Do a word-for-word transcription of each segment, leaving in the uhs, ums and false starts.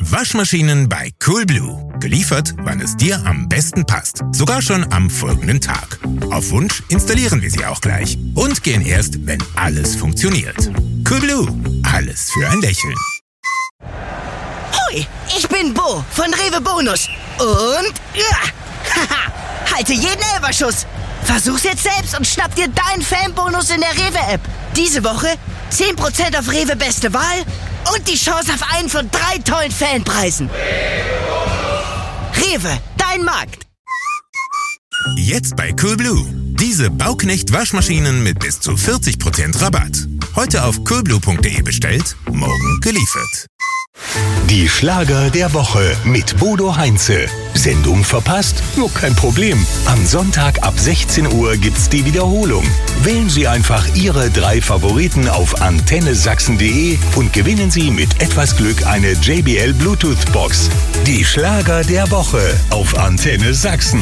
Waschmaschinen bei Coolblue. Geliefert, wann es dir am besten passt. Sogar schon am folgenden Tag. Auf Wunsch installieren wir sie auch gleich. Und gehen erst, wenn alles funktioniert. Coolblue. Alles für ein Lächeln. Hui, ich bin Bo von Rewe Bonus. Und... Ja, haha, halte jeden Elferschuss. Versuch's jetzt selbst und schnapp dir deinen Fanbonus in der Rewe-App. Diese Woche zehn Prozent auf Rewe Beste Wahl und die Chance auf einen von drei tollen Fanpreisen. Rewe, dein Markt. Jetzt bei Coolblue. Diese Bauknecht-Waschmaschinen mit bis zu vierzig Prozent Rabatt. Heute auf coolblue punkt de bestellt, morgen geliefert. Die Schlager der Woche mit Bodo Heinze. Sendung verpasst? Nur kein Problem. Am Sonntag ab sechzehn Uhr gibt's die Wiederholung. Wählen Sie einfach Ihre drei Favoriten auf antenne sachsen punkt de und gewinnen Sie mit etwas Glück eine J B L Bluetooth Box. Die Schlager der Woche auf Antenne Sachsen.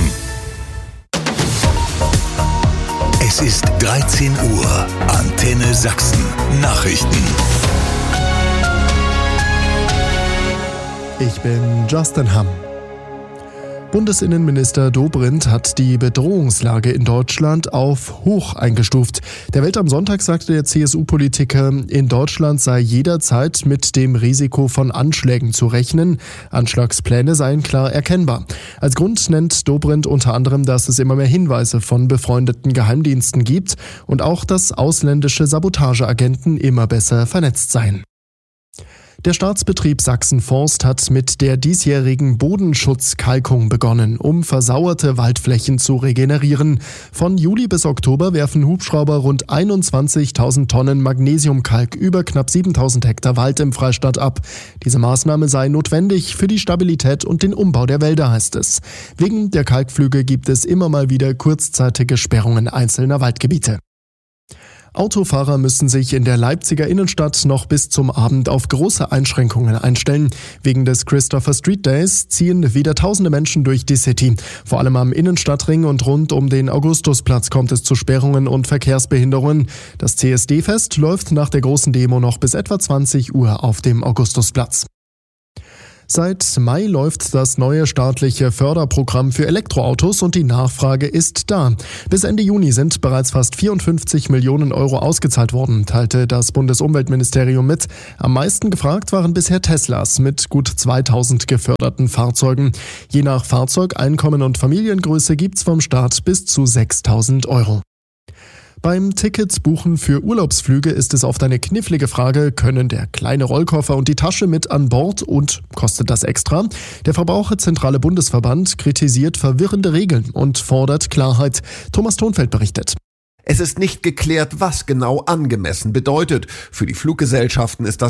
Es ist dreizehn Uhr. Antenne Sachsen. Nachrichten. Ich bin Justin Hamm. Bundesinnenminister Dobrindt hat die Bedrohungslage in Deutschland auf hoch eingestuft. Der Welt am Sonntag sagte der C S U-Politiker, in Deutschland sei jederzeit mit dem Risiko von Anschlägen zu rechnen. Anschlagspläne seien klar erkennbar. Als Grund nennt Dobrindt unter anderem, dass es immer mehr Hinweise von befreundeten Geheimdiensten gibt und auch, dass ausländische Sabotageagenten immer besser vernetzt seien. Der Staatsbetrieb Sachsen-Forst hat mit der diesjährigen Bodenschutzkalkung begonnen, um versauerte Waldflächen zu regenerieren. Von Juli bis Oktober werfen Hubschrauber rund einundzwanzigtausend Tonnen Magnesiumkalk über knapp siebentausend Hektar Wald im Freistaat ab. Diese Maßnahme sei notwendig für die Stabilität und den Umbau der Wälder, heißt es. Wegen der Kalkflüge gibt es immer mal wieder kurzzeitige Sperrungen einzelner Waldgebiete. Autofahrer müssen sich in der Leipziger Innenstadt noch bis zum Abend auf große Einschränkungen einstellen. Wegen des Christopher Street Days ziehen wieder tausende Menschen durch die City. Vor allem am Innenstadtring und rund um den Augustusplatz kommt es zu Sperrungen und Verkehrsbehinderungen. Das C S D-Fest läuft nach der großen Demo noch bis etwa zwanzig Uhr auf dem Augustusplatz. Seit Mai läuft das neue staatliche Förderprogramm für Elektroautos und die Nachfrage ist da. Bis Ende Juni sind bereits fast vierundfünfzig Millionen Euro ausgezahlt worden, teilte das Bundesumweltministerium mit. Am meisten gefragt waren bisher Teslas mit gut zweitausend geförderten Fahrzeugen. Je nach Fahrzeug, Einkommen und Familiengröße gibt's vom Staat bis zu sechstausend Euro. Beim Ticketsbuchen für Urlaubsflüge ist es oft eine knifflige Frage, können der kleine Rollkoffer und die Tasche mit an Bord und kostet das extra? Der Verbraucherzentrale Bundesverband kritisiert verwirrende Regeln und fordert Klarheit. Thomas Thonfeld berichtet. Es ist nicht geklärt, was genau angemessen bedeutet. Für die Fluggesellschaften ist das